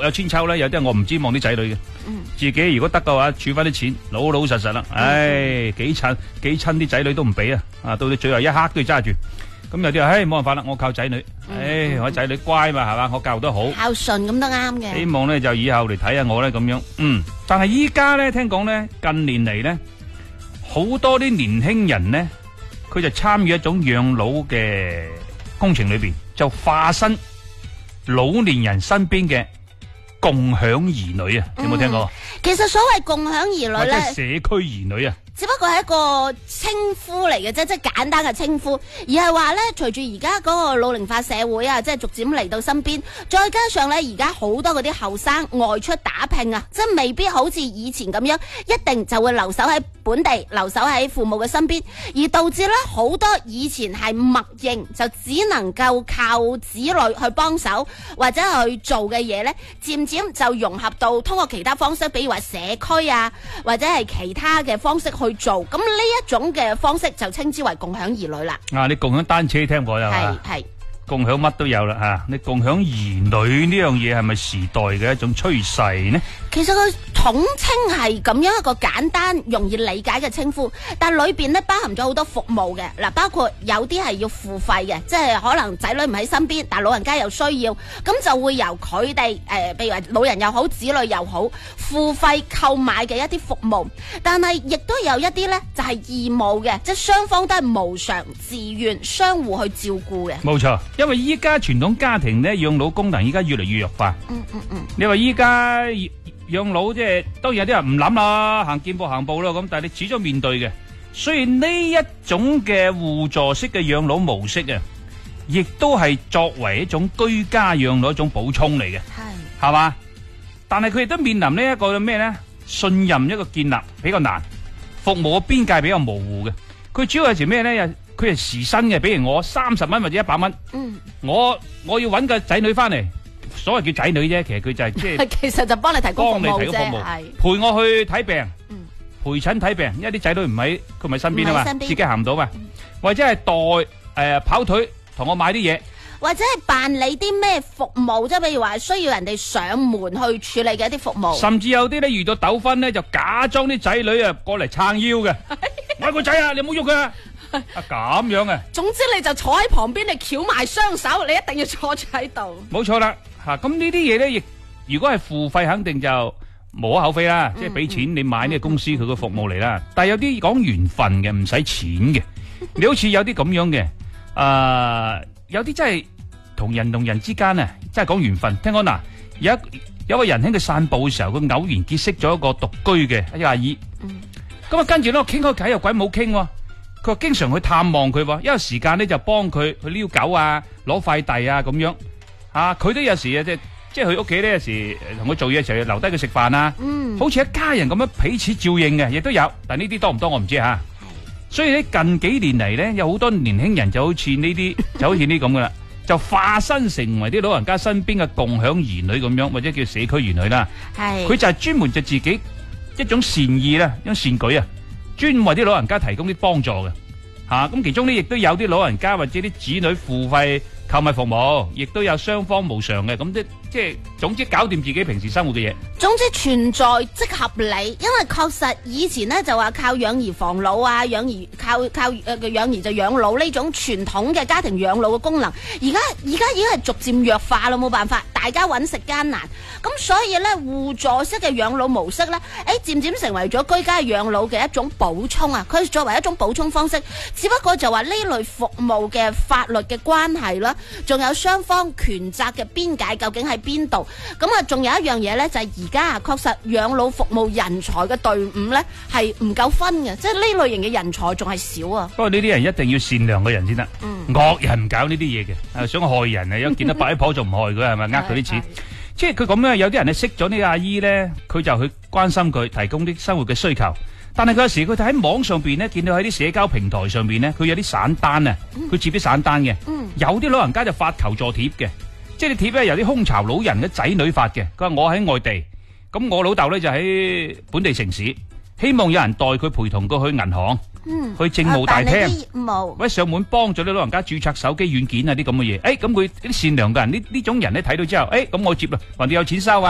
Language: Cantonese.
各有千秋啦。有啲人我唔指望啲仔女嘅，自己如果得嘅話，儲翻啲錢，老老實實啦。唉，幾親啲仔女都唔俾啊！啊，到到最後一刻都要揸住。咁有啲話，冇辦法啦，我靠仔女。我仔女乖嘛，係嘛，我教得好， 孝順咁都啱嘅。 希望咧就以後嚟睇下我咧咁樣。但係依家咧聽講咧，近年嚟咧，好多啲年輕人咧，佢就參與一種養老嘅工程裏邊，就化身老年人身邊嘅共享兒女啊！有冇聽過？ 其實所謂共享兒女咧， 或者社區兒女啊， 只不過係一個稱呼嚟嘅啫，即係簡單嘅稱呼，而係話咧，隨住而家嗰個老齡化社會啊，即係逐漸嚟到身邊，再加上咧而家好多嗰啲後生外出打拼啊，即係未必好似以前咁樣，一定就會留守喺本地，留守喺父母嘅身邊，而導致咧好多以前係默認就只能夠靠子女去幫手或者去做嘅嘢咧，漸漸就融合到通過其他方式，比如話社區啊，或者係其他嘅方式去做，咁呢一種嘅方式就稱之為共享兒女啦。 你共享單車聽過啦嘛？ 係共享乜都有啦吓。你共享兒女呢樣嘢係咪時代嘅一種趨勢呢？ 其實佢統稱係咁樣一個簡單容易理解嘅稱呼，但裏邊咧包含咗好多服務嘅嗱，包括有啲係要付費嘅，即係可能仔女唔喺身邊，但係老人家有需要，咁就會由佢哋譬如話老人又好，子女又好，付費購買嘅一啲服務。但係亦都有一啲咧就係義務嘅，即係雙方都係無償自願相互去照顧嘅。 冇錯，因為依家傳統家庭咧養老功能依家越嚟越弱化。你話依家養老即係當然有啲人唔諗啦，行見步行步咯咁，但係你始終面對嘅。所以呢一種嘅互助式嘅養老模式啊，亦都係作為一種居家養老一種補充嚟嘅，係嘛？但係佢亦都面臨呢一個咩咧？信任一個建立比較難，服務嘅邊界比較模糊嘅。佢主要係時咩咧？佢係時薪嘅，比如我30蚊或者100蚊，我要搵個仔女翻嚟。所謂叫仔女啫，其實佢就係即係， 其實就幫你提供服務啫， 陪我去睇病，陪診睇病，因為啲仔女唔喺佢咪身邊啊嘛，自己行唔到嘛，或者係跑腿同我買啲嘢， 或者係辦理啲咩服務，即係譬如話需要人哋上門去處理嘅一啲服務， 甚至有啲咧遇到糾紛咧就假裝啲仔女啊過嚟撐腰嘅，我個仔啊，你唔好喐佢啊！咁樣啊！ 總之你就坐喺旁邊，你翹埋雙手，你一定要坐住喺度。 冇錯啦，咁呢啲嘢咧，亦如果係付費，肯定就無可厚非啦，即係俾錢你買呢個公司佢個服務嚟啦。但係有啲講緣分嘅，唔使錢嘅。你好似有啲咁樣嘅，有啲真係同人之間啊，真係講緣分。聽講嗱，有個人喺佢散步嘅時候，佢偶然結識咗一個獨居嘅一阿姨。咁啊，跟住咧我傾開偈又鬼冇傾喎。佢話經常去探望佢，因為時間咧就幫佢去遛狗啊、攞快遞啊咁樣。佢都有時啊，即係去屋企咧，有時同佢做嘢嘅時候留低佢食飯啊。好似一家人咁樣彼此照應嘅，亦都有。但呢啲多唔多我唔知吓。所以咧近幾年嚟咧，有好多年輕人就好似呢啲咁噶啦，就化身成為啲老人家身邊嘅共享兒女咁樣，或者叫社區兒女啦。佢就係專門就自己一種善意啦，一種善舉啊。專為啲老人家提供啲幫助嘅，咁其中呢亦都有啲老人家或者啲子女付費購買服務，亦都有雙方無償嘅，咁即係總之搞掂自己平時生活嘅嘢。 總之存在即合理，因為確實以前呢就話靠養兒防老啊，靠養兒就養老呢種傳統嘅家庭養老嘅功能，而家已經係逐漸弱化啦，冇辦法，大家揾食艱難，咁所以呢互助式嘅養老模式呢，漸漸成為咗居家養老嘅一種補充啊，佢作為一種補充方式，只不過就話呢類服務嘅法律嘅關係啦，仲有雙方權責嘅邊界究竟喺邊度？咁啊，仲有一樣嘢呢，就係而家啊，確實養老服務人才嘅隊伍呢係唔夠分嘅，即係呢類型嘅人才仲係少啊。 不過呢啲人一定要善良嘅人先得，惡人唔搞呢啲嘢嘅，想害人啊，一見到白婆就唔害佢，係咪呃佢啲錢？即係佢咁樣，有啲人咧識咗呢個阿姨呢，佢就去關心佢，提供啲生活嘅需求。但係佢有時佢喺網上邊呢，見到喺啲社交平台上邊呢，佢有啲散單啊，佢接啲散單嘅，有啲老人家就發求助貼嘅，即係啲貼咧由啲空巢老人嘅仔女發嘅。佢話我喺外地，咁我老豆咧就喺本地城市，希望有人代佢陪同佢去銀行，去政務大廳，或者上門幫助啲老人家注冊手機軟件啊啲咁嘅嘢。咁佢啲善良嘅人呢種人咧睇到之後，咁我接啦，還你有錢收啊！